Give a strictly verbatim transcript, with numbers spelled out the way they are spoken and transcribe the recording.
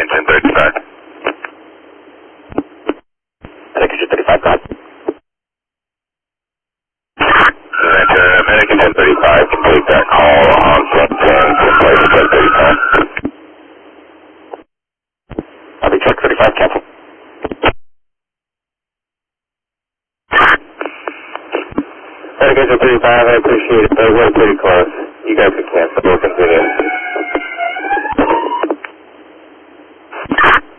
American ten thirty-five. American ten thirty-five, got it. Roger, American ten thirty-five can take that call on ten ten, ten thirty-five. I'll be check thirty-five, cancel. American ten thirty-five, I appreciate it, but we're pretty close. You guys can cancel, we'll continue.